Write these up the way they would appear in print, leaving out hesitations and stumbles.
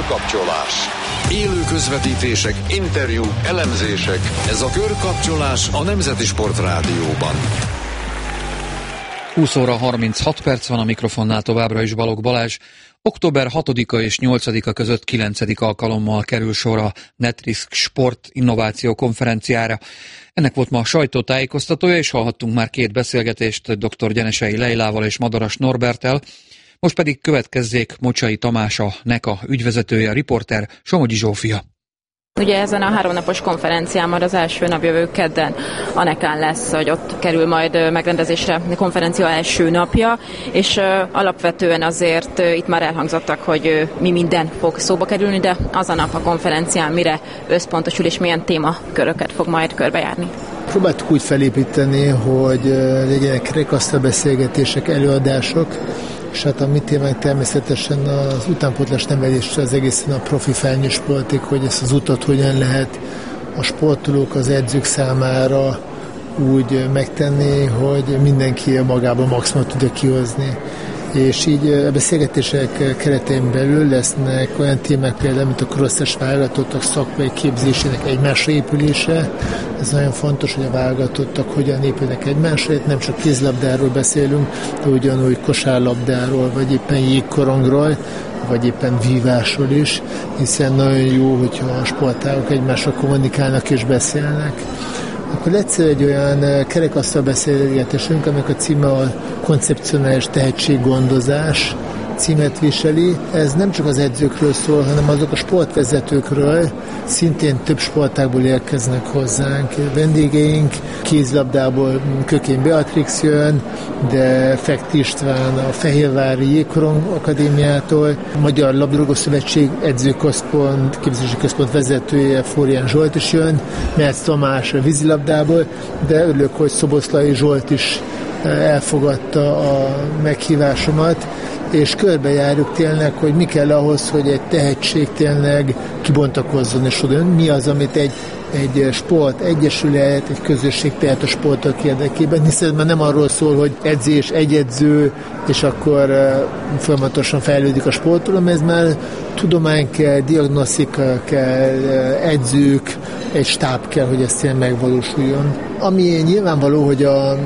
Körkapcsolás. Élő közvetítések, interjúk, elemzések. Ez a Körkapcsolás a Nemzeti Sport Rádióban. 20 óra 36 perc van, a mikrofonnál továbbra is Balogh Balázs. Október 6-a és 8-a között 9. alkalommal kerül sor a NetRisk Sport Innováció konferenciára. Ennek volt ma a sajtótájékoztatója, és hallhattunk már két beszélgetést dr. Gyenesei Leilával és Madaras Norberttel. Most pedig következzék Mocsai Tamás, a NECA ügyvezetője, a riporter Somogyi Zsófia. Ugye ezen a 3 napos konferencián majd az első nap jövő kedden a NECA-n lesz, hogy ott kerül majd megrendezésre a konferencia első napja, és alapvetően azért itt már elhangzottak, hogy mi minden fog szóba kerülni, de az a nap a konferencián mire összpontosul és milyen témaköröket fog majd körbejárni. Próbáltuk úgy felépíteni, hogy legyenek kerekasztal beszélgetések, előadások, és hát a mi témánk természetesen az utánpótlás nevelésre, az egészen a profi felnőtt sportig, hogy ezt az utat hogyan lehet a sportolók, az edzők számára úgy megtenni, hogy mindenki magából maximumot tudja kihozni. És így a beszélgetések keretein belül lesznek olyan témák például, mint a crosszes válogatottak szakmai képzésének egymásra épülése. Ez nagyon fontos, hogy a válogatottak hogyan épülnek egymásra. Itt nem csak kézlabdáról beszélünk, de ugyanúgy kosárlabdáról, vagy éppen jégkorongról, vagy éppen vívásról is, hiszen nagyon jó, hogyha a sportágok egymásra kommunikálnak és beszélnek. Akkor egyszer egy olyan kerekasztal beszélgetésünk, aminek a címe a koncepcionális tehetséggondozás címet viseli. Ez nem csak az edzőkről szól, hanem azok a sportvezetőkről, szintén több sportágból érkeznek hozzánk. Vendégeink kézlabdából Kökény Beatrix jön, de Fekti István a Fehérvári Jégkorong Akadémiától, a Magyar Labdarúgó Szövetség edzőközpont, képzési központ vezetője Flórián Zsolt is jön, Merc Tamás a vízilabdából, de örülök, hogy Szoboszlai Zsolt is elfogadta a meghívásomat, és körbejárjuk tényleg, hogy mi kell ahhoz, hogy egy tehetség tényleg kibontakozzon, és mi az, amit egy sport, egyesület, egy közösség tehet a sportok érdekében, hiszen már nem arról szól, hogy edzés, egy edző, és akkor folyamatosan fejlődik a sportoló, ez már tudomány kell, diagnosztika kell, edzők, egy stáb kell, hogy ez tényleg megvalósuljon. Ami nyilvánvaló, hogy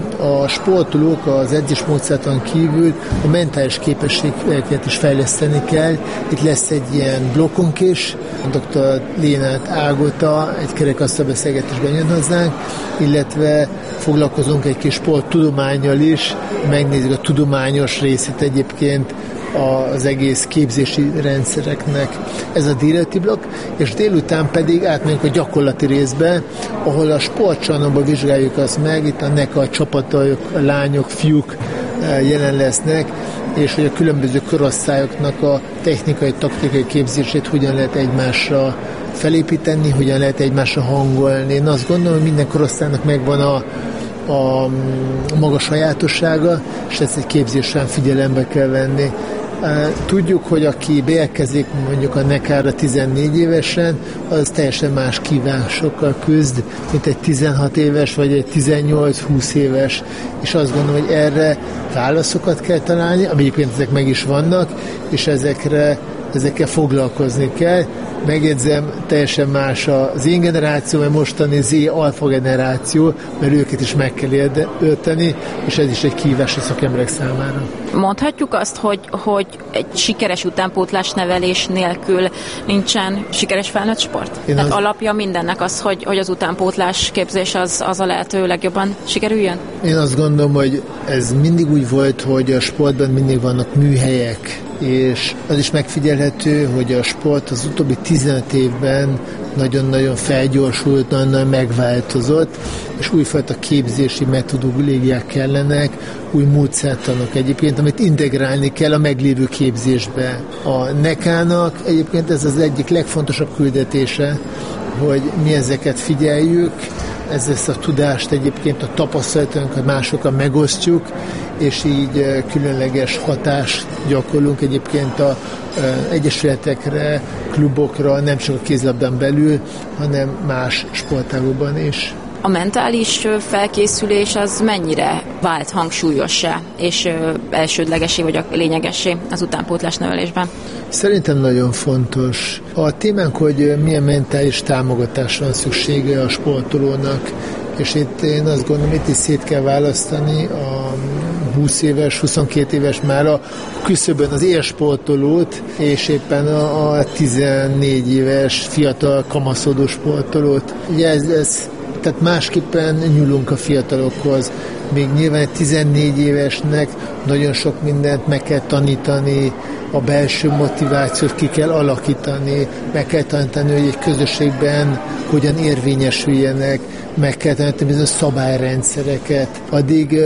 a sportolók az edzésmódszertan kívül a mentális képességeket is fejleszteni kell. Itt lesz egy ilyen blokkunk is, dr. Lénát Ágota egy kerekasztal beszélgetésben jön hozzánk, illetve foglalkozunk egy kis sporttudománnyal is, megnézzük a tudományos részét egyébként az egész képzési rendszereknek. Ez a délelőtti blokk, és délután pedig átmegyünk a gyakorlati részbe, ahol a sportcsarnokban vizsgáljuk azt meg, itt a NECA csapatok, a lányok, fiúk jelen lesznek, és hogy a különböző korosztályoknak a technikai, taktikai képzését hogyan lehet egymásra felépíteni, hogyan lehet egymásra hangolni. Én azt gondolom, hogy minden korosztálynak megvan a maga sajátossága, és ezt egy képzésen figyelembe kell venni. Tudjuk, hogy aki beérkezik mondjuk a NECA-ra 14 évesen, az teljesen más kívásokkal küzd, mint egy 16 éves vagy egy 18-20 éves. És azt gondolom, hogy erre válaszokat kell találni, egyébként ezek meg is vannak, és ezekkel foglalkozni kell. Megjegyzem, teljesen más az én generáció, mert mostani Z alfa generáció, mert őket is meg kell érteni, és ez is egy kihívás a szakemberek számára. Mondhatjuk azt, hogy egy sikeres utánpótlás nevelés nélkül nincsen sikeres felnőtt sport? Tehát alapja mindennek az, hogy az utánpótlás képzés az a lehető legjobban sikerüljön? Én azt gondolom, hogy ez mindig úgy volt, hogy a sportban mindig vannak műhelyek, és az is megfigyelhető, hogy a sport az utóbbi 15 évben nagyon-nagyon felgyorsult, nagyon megváltozott, és újfajta képzési metodológiák kellenek, új módszertanok egyébként, amit integrálni kell a meglévő képzésbe. A NECA-nak egyébként ez az egyik legfontosabb küldetése, hogy mi ezeket figyeljük, ezt a tudást egyébként a tapasztalatunkat másokkal megosztjuk, és így különleges hatást gyakorlunk egyébként a egyesületekre, klubokra, nem csak a kézlabdán belül, hanem más sportágokban is. A mentális felkészülés az mennyire vált hangsúlyossá és elsődlegesé vagy a lényegesé az utánpótlás nevelésben? Szerintem nagyon fontos. A témánk, hogy milyen mentális támogatásra van szüksége a sportolónak, és itt én azt gondolom, itt is szét kell választani a 20 éves, 22 éves már a küszöbön az élsportolót, és éppen a 14 éves fiatal kamaszodó sportolót. Ugye tehát másképpen nyúlunk a fiatalokhoz. Még nyilván egy 14 évesnek nagyon sok mindent meg kell tanítani, a belső motivációt ki kell alakítani, meg kell tanítani, hogy egy közösségben hogyan érvényesüljenek, meg kell tanítani bizonyos szabályrendszereket. Addig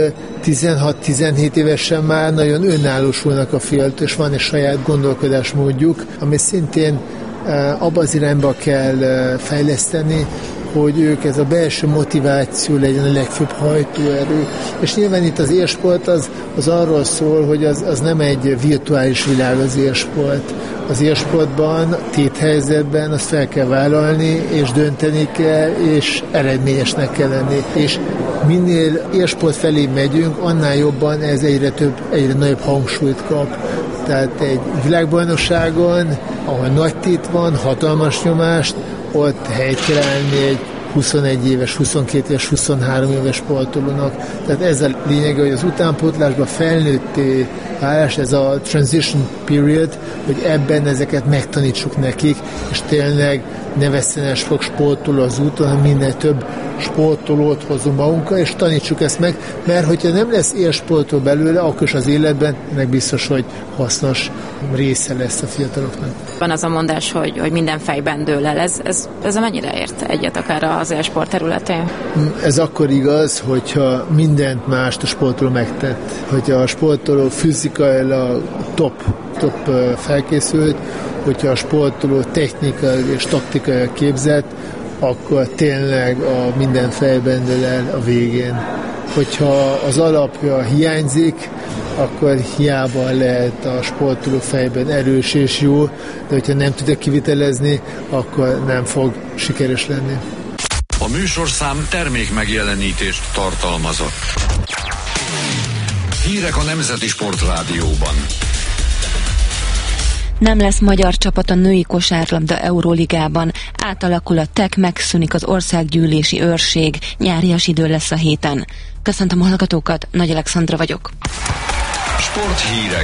16-17 évesen már nagyon önállósulnak a fiatalok, és van egy saját gondolkodásmódjuk, ami szintén abba az irányba kell fejleszteni, hogy ők ez a belső motiváció legyen a legfőbb hajtóerő. És nyilván itt az élsport az arról szól, hogy az nem egy virtuális világ az élsport. Az élsportban, téthelyzetben azt fel kell vállalni, és dönteni kell, és eredményesnek kell lenni. És minél élsport felé megyünk, annál jobban ez egyre nagyobb hangsúlyt kap. Tehát egy világbajnokságon, ahol nagy tét van, hatalmas nyomást, ott helyt kell állni egy 21 éves, 22 éves, 23 éves sportolónak. Tehát ez a lényege, hogy az utánpótlásban felnőtté válás, ez a transition period, hogy ebben ezeket megtanítsuk nekik, és tényleg ne vesszenes fog sportoló az úton, hanem minél több sportolót hozunk magunkkal, és tanítsuk ezt meg, mert hogyha nem lesz élsportol belőle, akkor is az életben meg biztos, hogy hasznos része lesz a fiataloknak. Van az a mondás, hogy minden fejben dől el. Ez mennyire ért egyet akár az élsport területén? Ez akkor igaz, hogyha mindent mást a sportoló megtett. Hogyha a sportoló fizikailag top felkészült, hogyha a sportoló technikai és taktikai képzett, akkor tényleg a minden fejben dől el a végén. Hogyha az alapja hiányzik, akkor hiába lehet a sportoló fejben erős és jó, de hogyha nem tudja kivitelezni, akkor nem fog sikeres lenni. A műsorszám termék megjelenítést tartalmazott. Hírek a Nemzeti Sportrádióban. Nem lesz magyar csapat a női kosárlabda Euróligában. Átalakul a TEK, megszűnik az országgyűlési őrség. Nyárias idő lesz a héten. Köszöntöm a hallgatókat, Nagy Alexandra vagyok. Sporthírek.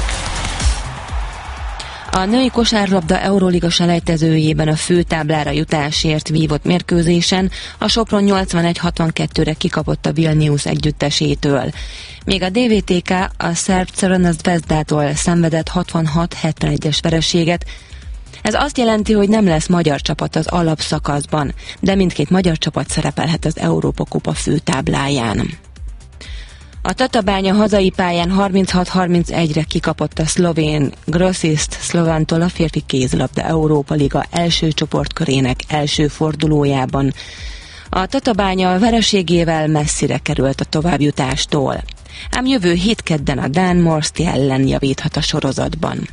A női kosárlabda Euróliga selejtezőjében a főtáblára jutásért vívott mérkőzésen a Sopron 81-62-re kikapott a Vilnius együttesétől. Még a DVTK a szerb Crvena Zvezdától szenvedett 66-71-es vereséget. Ez azt jelenti, hogy nem lesz magyar csapat az alapszakaszban, de mindkét magyar csapat szerepelhet az Európa-kupa főtábláján. A Tatabánya hazai pályán 36-31-re kikapott a szlovén Grosist Slovantól a férfi kézilabda Európa Liga első csoportkörének első fordulójában. A Tatabánya vereségével messzire került a továbbjutástól. Ám jövő hét kedden a dán Morsty ellen javíthat a sorozatban.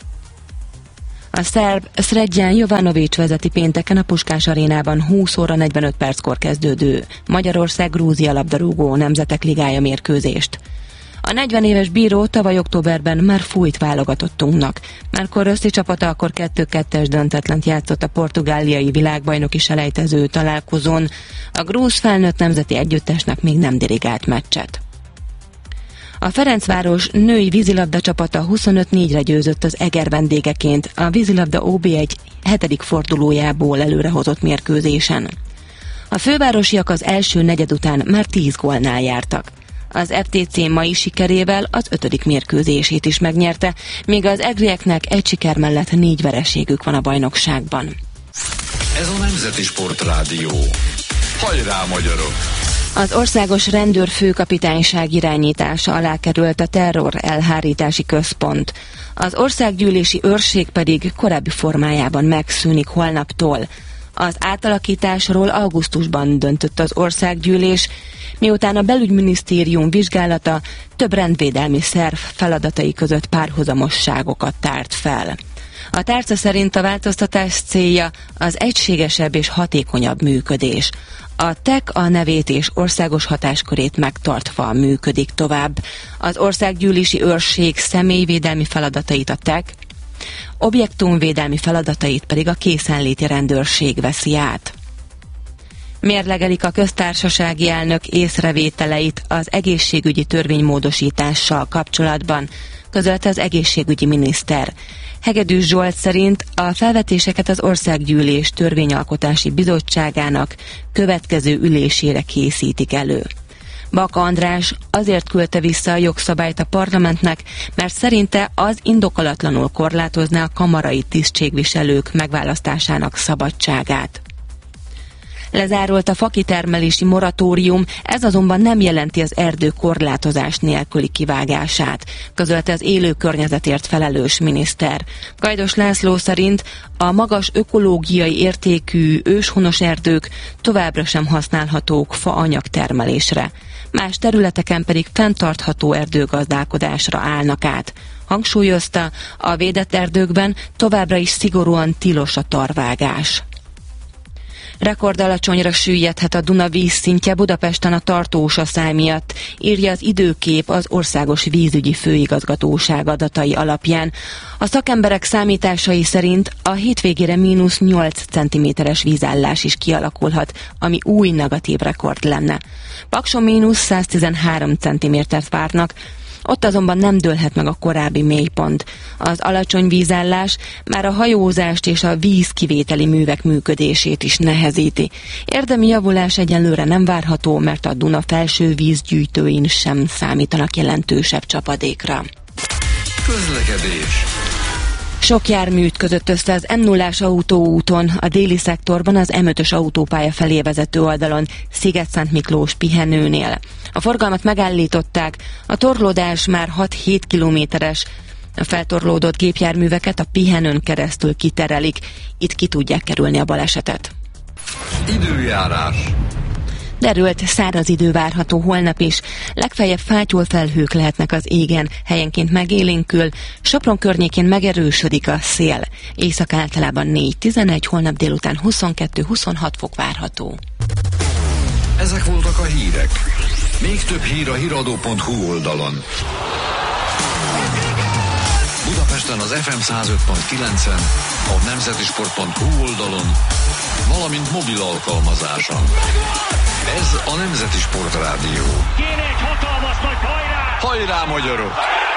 A szerb Sredjan Jovanović vezeti pénteken a Puskás arénában 20 óra 45 perckor kezdődő Magyarország-Grúzia labdarúgó nemzetek ligája mérkőzést. A 40 éves bíró tavaly októberben már fújt válogatottunknak. Márkor Röszti csapata akkor 2-2-es döntetlent játszott a portugáliai világbajnoki selejtező találkozón. A grúz felnőtt nemzeti együttesnek még nem dirigált meccset. A Ferencváros női vízilabda csapata 25-4-re győzött az Eger vendégeként a vízilabda OB1 7. fordulójából előrehozott mérkőzésen. A fővárosiak az első negyed után már 10 gólnál jártak. Az FTC mai sikerével az 5. mérkőzését is megnyerte, míg az egrieknek egy siker mellett 4 vereségük van a bajnokságban. Ez a Nemzeti Sportrádió. Hajrá, magyarok! Az országos rendőrfőkapitányság irányítása alá került a terror elhárítási központ. Az országgyűlési őrség pedig korábbi formájában megszűnik holnaptól. Az átalakításról augusztusban döntött az országgyűlés, miután a belügyminisztérium vizsgálata több rendvédelmi szerv feladatai között párhuzamosságokat tárt fel. A A tárca szerint a változtatás célja az egységesebb és hatékonyabb működés. A TEK a nevét és országos hatáskörét megtartva működik tovább. Az országgyűlési őrség személyvédelmi feladatait a TEK, objektumvédelmi feladatait pedig a készenléti rendőrség veszi át. Mérlegelik a köztársasági elnök észrevételeit az egészségügyi törvénymódosítással kapcsolatban, közölte az egészségügyi miniszter. Hegedűs Zsolt szerint a felvetéseket az Országgyűlés Törvényalkotási Bizottságának következő ülésére készítik elő. Baka András azért küldte vissza a jogszabályt a parlamentnek, mert szerinte az indokolatlanul korlátozná a kamarai tisztségviselők megválasztásának szabadságát. Lezárult a fakitermelési moratórium, ez azonban nem jelenti az erdő korlátozás nélküli kivágását, közölte az élő környezetért felelős miniszter. Gajdos László szerint a magas ökológiai értékű őshonos erdők továbbra sem használhatók faanyag termelésre. Más területeken pedig fenntartható erdőgazdálkodásra állnak át. Hangsúlyozta, a védett erdőkben továbbra is szigorúan tilos a tarvágás. Rekordalacsonyra süllyedhet a Duna vízszintje Budapesten a Tartósaszály miatt, írja az Időkép az Országos Vízügyi Főigazgatóság adatai alapján. A szakemberek számításai szerint a hétvégére -8 cm-es vízállás is kialakulhat, ami új negatív rekord lenne. Pakson -113 cm-t várnak, ott azonban nem dőlhet meg a korábbi mélypont. Az alacsony vízállás már a hajózást és a vízkivételi művek működését is nehezíti. Érdemi javulás egyelőre nem várható, mert a Duna felső vízgyűjtőin sem számítanak jelentősebb csapadékra. Közlekedés. Sok jármű ütközött össze az M0-ás autóúton, a déli szektorban az M5-ös autópálya felé vezető oldalon, Sziget-Szent Miklós pihenőnél. A forgalmat megállították, a torlódás már 6-7 kilométeres, a feltorlódott gépjárműveket a pihenőn keresztül kiterelik, itt ki tudják kerülni a balesetet. Időjárás. Derült, száraz idő várható holnap is, legfeljebb fátyolfelhők lehetnek az égen, helyenként megélénkül, Sopron környékén megerősödik a szél. Éjszaka általában 4-11, holnap délután 22-26 fok várható. Ezek voltak a hírek. Még több hír a hiradó.hu oldalon. Budapesten az FM 105.9-en, a nemzetisport.hu oldalon, valamint mobil alkalmazáson. Ez a Nemzeti Sport Rádió. Kéne egy hatalmas nagy hajrá! Hajrá, magyarok!